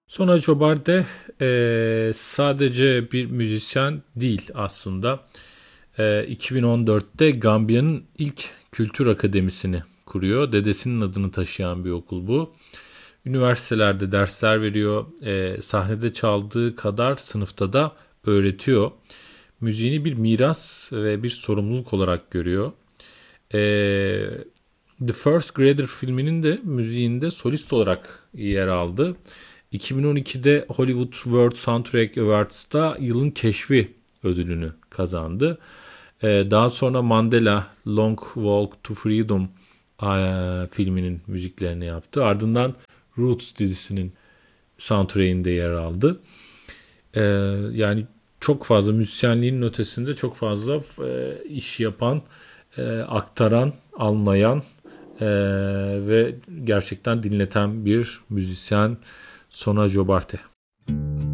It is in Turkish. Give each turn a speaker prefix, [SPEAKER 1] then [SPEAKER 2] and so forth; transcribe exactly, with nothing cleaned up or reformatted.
[SPEAKER 1] Sona Jobarde eee, sadece bir müzisyen değil aslında. Eee, iki bin on dörtte Gambiya'nın ilk kültür akademisini kuruyor. Dedesinin adını taşıyan bir okul bu. Üniversitelerde dersler veriyor. Eee, sahnede çaldığı kadar sınıfta da öğretiyor. Müziğini bir miras ve bir sorumluluk olarak görüyor. Eee, The First Grader filminin de müziğinde solist olarak yer aldı. iki bin on ikide Hollywood World Soundtrack Awards'ta yılın keşfi ödülünü kazandı. Ee, daha sonra Mandela, Long Walk to Freedom eee, filminin müziklerini yaptı. Ardından Roots dizisinin soundtrack'inde yer aldı. Ee, yani çok fazla müzisyenliğin ötesinde çok fazla e, iş yapan, e, aktaran, anlayan e, ve gerçekten dinleten bir müzisyen Sona Jobarteh.